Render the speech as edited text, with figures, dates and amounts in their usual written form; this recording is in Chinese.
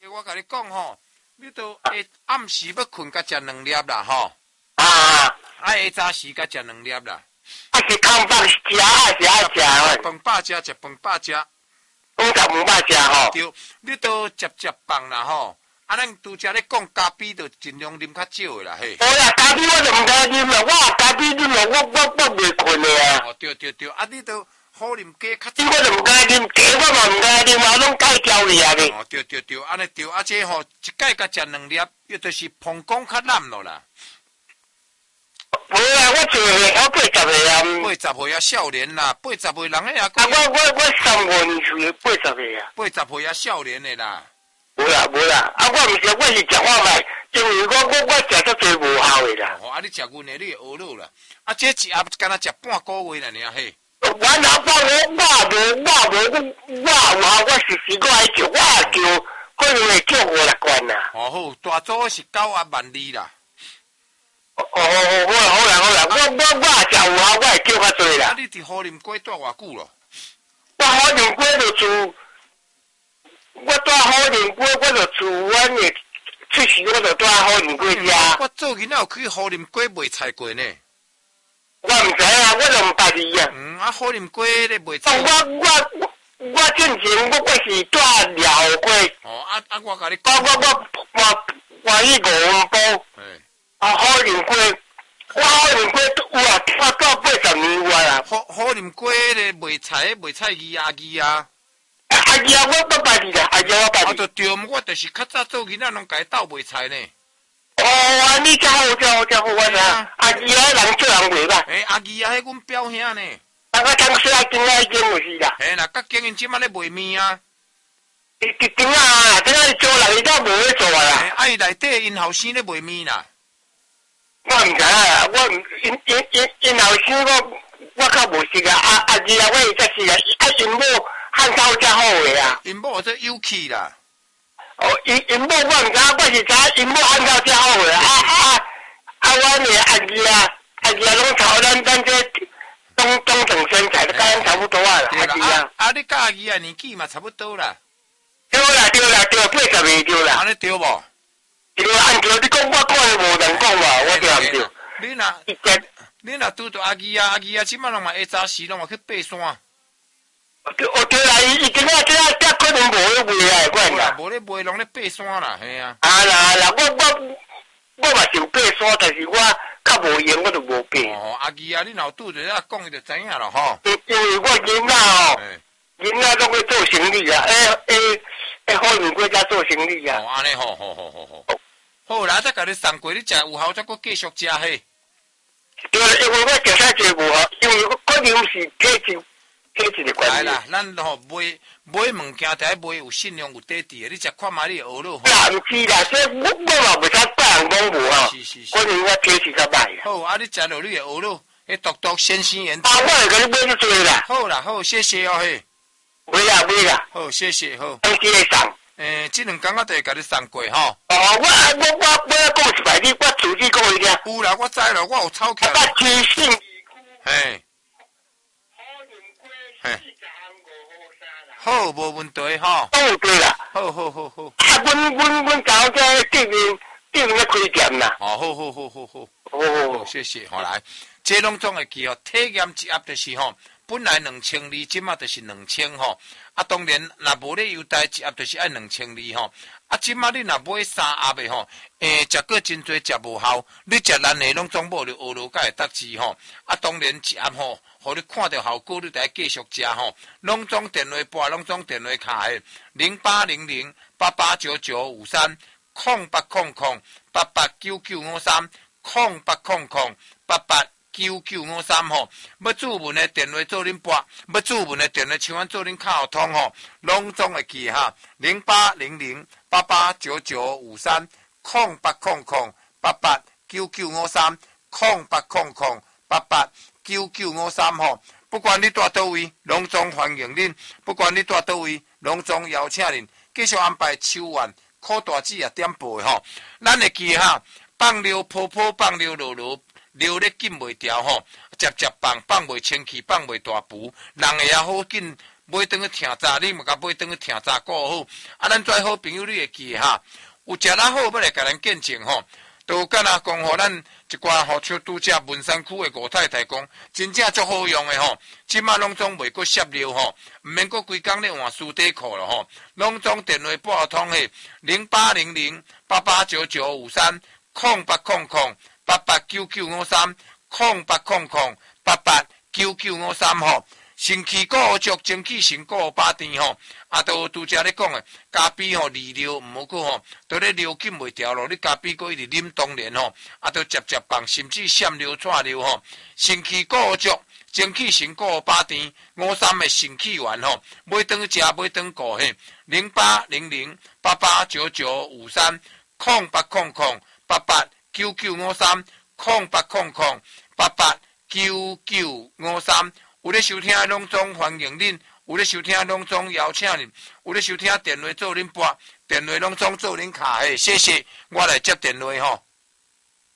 我甲你讲吼，你都下暗时要困，甲食2粒啦吼。下早时甲食2粒啦。 是空饭食，还是爱食？ 饭饱食，食饭饱食。 讲食饭饱食吼。 对，你都食饭啦吼。咱拄则咧讲咖啡，就尽量啉较少的啦嘿。 无啦，咖啡我就毋敢啉啦，我咖啡啉了，我袂困的啊。 哦，对，你都好啉茶较。 我就毋敢啉茶，我嘛毋敢啉，我拢戒掉去啊。 哦，对，安尼对，这吼一盖甲食2粒，又就是膀胱较烂咯啦。 无啦，我做我80岁啊。 80岁啊，少年啦，80岁人诶啊。 我35岁80岁啊。 80岁啊，少年诶啦。 无啦，我毋是，我是食我卖，因为我食足侪无效诶啦。 哦，你食阮诶，你会学老啦。这一盒敢若食半个月啦，尔嘿。 我老爸我有效，我时爱叫，我叫，可能会叫5-6罐啦。 哦好，大组是902啦。 好啦，我食有效，我会叫较侪啦。 你伫好林街住偌久咯？ 我好林街就住。我住好林街，我就住阮的出时，我就住好林街遐。 我做囡仔有去好林街卖菜过呢。 我毋知啊，我就毋捌你啊。 好林街咧卖菜。 我之前我是住寮街。 哦，我甲你讲。 我去5分埔。好林街，我好林街有啊，我住80年啦。 好林街咧卖菜鱼啊。 阿姨啊，我捌你啦，阿姨我捌你。 就对，我就是较早做囡仔拢家斗卖菜呢。 哦，你真好，我知。阿姨啊，人做人袂歹。 阿姨啊，迄阮表兄呢。 我当时啊，今仔已经就是啦。 啦，甲经因即摆咧卖面啊。 今仔做人伊都无咧做啦。 伊内底因后生咧卖面啦。 我毋知啊，因后生我较无识啊。阿姨啊，我会才识啊。因某汉口才好诶啊。 因某这有气啦。 因某我毋知，我是知因某汉口才好诶阮诶阿姨啊，拢朝咱这中等身材，都甲咱差不多啊啦。 阿你甲阿姨啊年纪嘛差不多啦。 对80岁对啦。 安尼对无？ 对啦，按照你讲，我讲诶无人讲嘛，我对毋对？ 你若拄着阿姨啊，即摆拢嘛下早时拢嘛去爬山。 对啦，伊今仔可能无咧卖啊，我啦。无咧卖，拢咧爬山啦，系啊。 啦，我嘛是有爬山，但是我较无闲，我就无爬。 阿姨啊，你若拄着遐讲，伊就知影咯吼。 因为我囡仔拢去做生意啊，好林街遮做生意啊。 安尼好。好啦，再甲你送过，你食有效，再搁继续食嘿。 对，因为我食太济无效，因为可能是体质的关系。 啦，咱吼买物件，就爱买有信用、有底底的。你食看嘛，你会学咯。 啦，毋是啦，这我嘛袂使别人讲无啊。 是。 可能我体质较歹。 好，你食落你会学咯。毒先生言。 我会甲你买去做啦。 好，谢谢哦嘿。 买啦。 好，谢谢好。 当时会送。 这2工我就会甲你送过吼。 我要讲一摆，我自己讲一下。 有啦，我知了，我有抄起来。 我知信。 嘿。好，无问题吼。 哦，对啦。 好。 阮早在对面咧开店啦。 好，谢谢。好来，这拢总会记吼，体验一盒就是吼，本来2200，即马就是2000吼。当然，若无咧优待一盒就是爱2200吼。即马你若买3盒的吼，食过真多食无效，你食咱的拢总无就学落，甲会得志吼。当然一盒吼，互你看到效果，你得继续食吼。拢总电话拨，拢总电话卡的0800889953 0800889953 0800889953吼。要注文的电话做恁拨，要注文的电话像阮做恁卡号通吼，拢总会记哈0800889953 0800889953 0800889953吼。不管你住倒位，拢总欢迎恁；不管你住倒位，拢总邀请恁。继续安排手腕、裤大子也点播吼。咱会记哈，放尿泡泡，放尿落落，尿咧紧袂掉吼。接放袂清气，放袂大浮，人会也好紧买转去听早，你嘛甲买转去听早顾好。啊，咱最好朋友你会记哈，有食啦好要来甲咱见证吼。都敢若讲互咱一寡吼，像拄则文山区的吴太太讲，真正足好用的吼，即马拢总袂阁泄漏吼，毋免阁规工咧换书底裤了吼，拢总电话拨通嘿08008899530800889953089953吼。身躯顾好足，精气神顾好把甜吼，啊，都拄则咧讲诶，咖啡吼利尿，毋好过吼，都咧流紧袂调咯。你咖啡搁一直啉，当然吼，啊，都接放，甚至闪流、串流吼。身躯顾好足，精气神顾好把甜，53诶肾气丸吼，买转去食，买转顾嘿，08008899530800889953。有咧收听的拢总欢迎恁，有咧收听的拢总邀请恁，有咧收听电话做恁拨，电话拢总做恁卡嘿，谢谢，我来接电话吼。